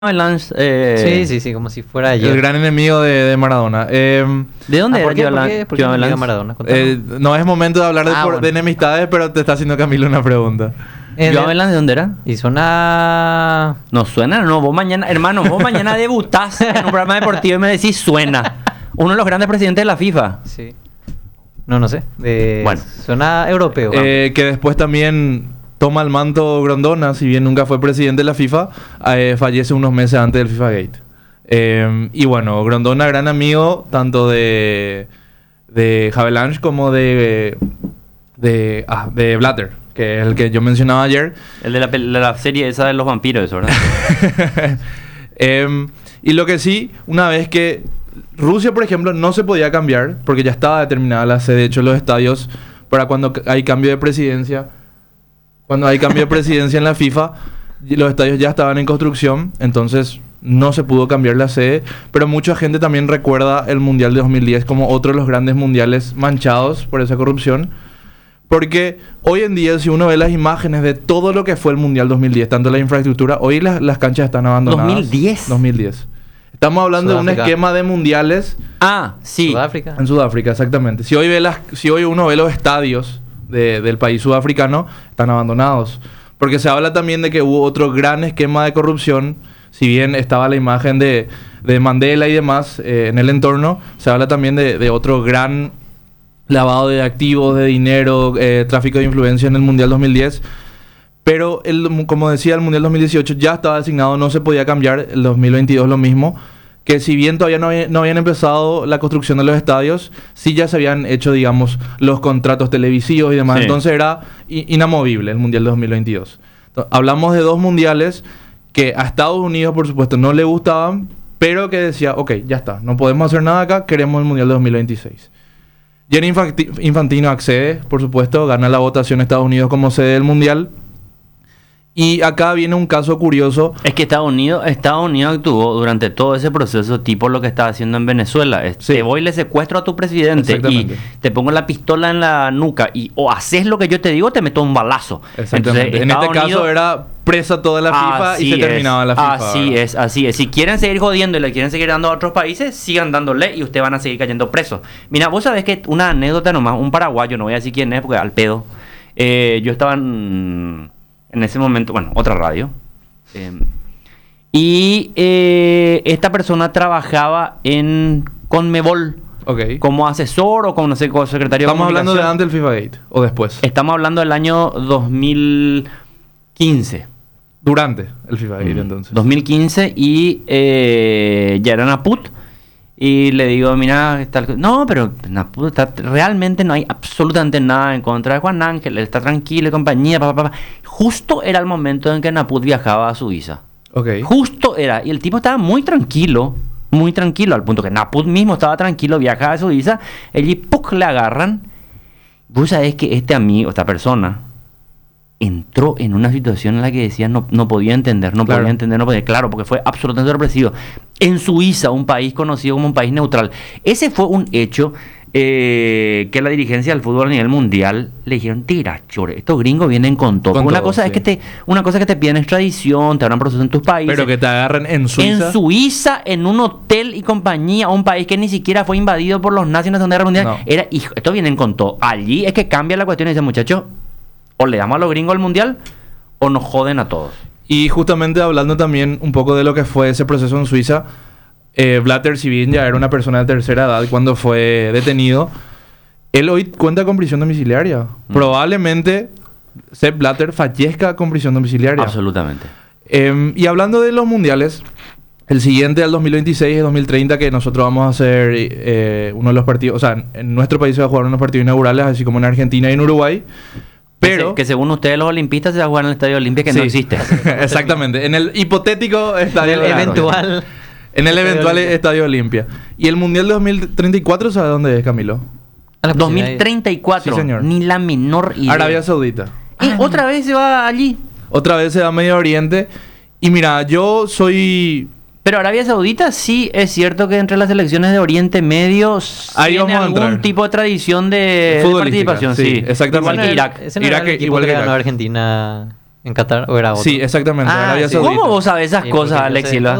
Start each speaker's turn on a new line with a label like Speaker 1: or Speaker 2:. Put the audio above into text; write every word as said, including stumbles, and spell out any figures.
Speaker 1: Lance, eh,
Speaker 2: Sí, sí, sí, como si fuera
Speaker 3: El
Speaker 2: ayer.
Speaker 3: gran enemigo de, de Maradona. Eh,
Speaker 1: ¿De dónde
Speaker 2: Ah,
Speaker 1: era
Speaker 2: ¿por qué,
Speaker 1: Joan
Speaker 2: por
Speaker 1: Lan-
Speaker 2: qué, por qué
Speaker 1: Joan
Speaker 2: enemigo de
Speaker 1: Lance?
Speaker 2: Maradona? Contanos.
Speaker 3: eh, no es momento de hablar de,
Speaker 2: Ah,
Speaker 3: por-
Speaker 2: bueno.
Speaker 3: de enemistades, pero te está haciendo Camilo una pregunta.
Speaker 2: Eh,
Speaker 1: ¿Joan
Speaker 2: de-
Speaker 1: Lance de dónde era?
Speaker 2: Y suena...
Speaker 1: No suena, no. Vos mañana, hermano, vos mañana debutás en un programa deportivo y me decís suena. Uno de los grandes presidentes de la FIFA.
Speaker 2: Sí. No, no sé. De...
Speaker 1: Bueno.
Speaker 2: Suena europeo.
Speaker 3: Eh, que después también toma el manto Grondona, si bien nunca fue presidente de la FIFA, eh, fallece unos meses antes del FIFA Gate. Eh, y bueno, Grondona, gran amigo tanto de, de Havelange como de, de, ah, de Blatter, que es el que yo mencionaba ayer.
Speaker 1: El de la, pel- de la serie esa de los vampiros, eso, ¿verdad?
Speaker 3: Em, y lo que sí, una vez que Rusia, por ejemplo, no se podía cambiar, porque ya estaba determinada la sede, de hecho, los estadios, para cuando c- hay cambio de presidencia, cuando hay cambio de presidencia en la FIFA, y los estadios ya estaban en construcción, entonces no se pudo cambiar la sede, pero mucha gente también recuerda el Mundial de dos mil diez como otro de los grandes mundiales manchados por esa corrupción. Porque hoy en día, si uno ve las imágenes de todo lo que fue el Mundial dos mil diez, tanto la infraestructura, hoy las, las canchas están abandonadas.
Speaker 1: ¿dos mil diez?
Speaker 3: dos mil diez. Estamos hablando de
Speaker 2: Sudáfrica.
Speaker 3: un esquema de mundiales
Speaker 1: Ah, sí.
Speaker 2: Sudáfrica.
Speaker 3: en Sudáfrica, exactamente. Si hoy, ve las, si hoy uno ve los estadios de- del país sudafricano, están abandonados. Porque se habla también de que hubo otro gran esquema de corrupción. Si bien estaba la imagen de, de Mandela y demás eh, en el entorno, se habla también de, de otro gran lavado de activos, de dinero, eh, tráfico de influencia en el Mundial dos mil diez. Pero, el, como decía, el Mundial dos mil dieciocho ya estaba designado, no se podía cambiar. El dos mil veintidós lo mismo. Que si bien todavía no, había- no habían empezado la construcción de los estadios, sí ya se habían hecho, digamos, los contratos televisivos y demás.
Speaker 1: Sí.
Speaker 3: Entonces era i- inamovible el Mundial dos mil veintidós. Entonces, hablamos de dos mundiales que a Estados Unidos, por supuesto, no le gustaban, pero que decía, ok, ya está, no podemos hacer nada acá, queremos el Mundial dos mil veintiséis. Gianni Infanti- Infantino accede, por supuesto, gana la votación Estados Unidos como sede del Mundial. Y acá viene un caso curioso.
Speaker 1: Es que Estados Unidos, Estados Unidos actuó durante todo ese proceso tipo lo que estaba haciendo en Venezuela. Es,
Speaker 3: Sí.
Speaker 1: Te voy y le secuestro a tu presidente y
Speaker 3: Exactamente.
Speaker 1: te pongo la pistola en la nuca y o haces lo que yo te digo o te meto un balazo.
Speaker 3: Exactamente.
Speaker 1: Entonces,
Speaker 3: en este
Speaker 1: Estados
Speaker 3: caso
Speaker 1: Unidos-
Speaker 3: era presa toda la FIFA y se
Speaker 1: Así
Speaker 3: terminaba
Speaker 1: es,
Speaker 3: la FIFA.
Speaker 1: Así
Speaker 3: ¿verdad?
Speaker 1: es, así es. Si quieren seguir jodiendo y le quieren seguir dando a otros países, sigan dándole y ustedes van a seguir cayendo presos. Mira, vos sabés que una anécdota nomás, un paraguayo, no voy a decir quién es porque al pedo. eh, yo estaba en, en ese momento, bueno, otra radio. eh, y eh, esta persona trabajaba en Conmebol
Speaker 3: Ok.
Speaker 1: como asesor o como no sé, como secretario
Speaker 3: ¿Estamos hablando de
Speaker 1: comunicación.
Speaker 3: antes del FIFA Gate o después?
Speaker 1: Estamos hablando del año dos mil quince.
Speaker 3: Durante el FIFA Gate, entonces.
Speaker 1: dos mil quince y eh, ya era Naput. Y le digo, mira, tal, no, pero Naput está, realmente no hay absolutamente nada en contra de Juan Ángel. Él está tranquilo y compañía. Pa, pa, pa. Justo era el momento en que Naput viajaba a Suiza.
Speaker 3: Ok.
Speaker 1: Justo era. Y el tipo estaba muy tranquilo. Muy tranquilo. Al punto que Naput mismo estaba tranquilo. Viajaba a Suiza. Y ¡puc! Le agarran. Vos sabés que este amigo, esta persona, entró en una situación en la que decía no, no podía entender, no
Speaker 3: Claro.
Speaker 1: podía entender, no podía, claro, porque fue absolutamente represivo. En Suiza, un país conocido como un país neutral. Ese fue un hecho eh, que la dirigencia del fútbol a nivel mundial le dijeron, tira, chore, estos gringos vienen con todo.
Speaker 3: Con
Speaker 1: una
Speaker 3: todo,
Speaker 1: cosa
Speaker 3: sí.
Speaker 1: es que te, una cosa es que te piden extradición, te habrán proceso en tus países.
Speaker 3: Pero que te agarren en Suiza.
Speaker 1: En Suiza, en un hotel y compañía, un país que ni siquiera fue invadido por los nazis en la Segunda Guerra Mundial.
Speaker 3: No.
Speaker 1: Era, hijo, esto vienen con todo. Allí es que cambia la cuestión y dice, muchachos, o le damos a los gringos al mundial o nos joden a todos.
Speaker 3: Y justamente hablando también un poco de lo que fue ese proceso en Suiza, eh, Blatter, si bien ya era una persona de tercera edad cuando fue detenido, él hoy cuenta con prisión domiciliaria.
Speaker 1: Mm.
Speaker 3: Probablemente Sepp Blatter fallezca con prisión domiciliaria.
Speaker 1: Absolutamente.
Speaker 3: Eh, y hablando de los mundiales, el siguiente al dos mil veintiséis y dos mil treinta, que nosotros vamos a hacer eh, uno de los partidos, o sea, en nuestro país se va a jugar unos partidos inaugurales, así como en Argentina y en Uruguay.
Speaker 1: Pero
Speaker 3: Pero,
Speaker 1: que, según ustedes los olimpistas se va a jugar en el Estadio Olimpia que no
Speaker 3: Sí.
Speaker 1: existe.
Speaker 3: exactamente, en el hipotético estadio
Speaker 2: el
Speaker 3: Claro.
Speaker 2: eventual...
Speaker 3: En el eventual
Speaker 2: Olimpia.
Speaker 3: Estadio Olimpia. Y el Mundial de dos mil treinta y cuatro, ¿sabe dónde es, Camilo?
Speaker 2: A la
Speaker 1: dos
Speaker 2: posibilidad
Speaker 1: mil
Speaker 2: de-
Speaker 1: treinta y cuatro.
Speaker 3: Sí, señor.
Speaker 1: Ni la menor idea.
Speaker 3: Arabia Saudita.
Speaker 1: Y otra vez se va allí.
Speaker 3: Otra vez se va a Medio Oriente. Y mira, yo soy...
Speaker 1: Pero Arabia Saudita sí es cierto que entre las selecciones de Oriente Medio
Speaker 3: Ahí
Speaker 1: tiene
Speaker 3: vamos a
Speaker 1: algún
Speaker 3: entrar.
Speaker 1: tipo de tradición de, de
Speaker 3: Futbolística,
Speaker 1: participación,
Speaker 3: sí,
Speaker 1: sí.
Speaker 3: exactamente.
Speaker 1: Igual que Irak.
Speaker 2: Ese no
Speaker 3: Irak
Speaker 2: era el
Speaker 3: que-
Speaker 2: equipo
Speaker 3: igual
Speaker 2: que
Speaker 3: que
Speaker 2: ganó
Speaker 3: Irak.
Speaker 2: Argentina ¿En Qatar o era otro?
Speaker 3: Sí, exactamente.
Speaker 2: Ah,
Speaker 3: Arabia
Speaker 2: sí.
Speaker 3: Saudita.
Speaker 1: ¿Cómo vos sabés esas
Speaker 2: Sí,
Speaker 1: cosas,
Speaker 2: porque yo
Speaker 1: Alex
Speaker 2: sé-
Speaker 1: Silva?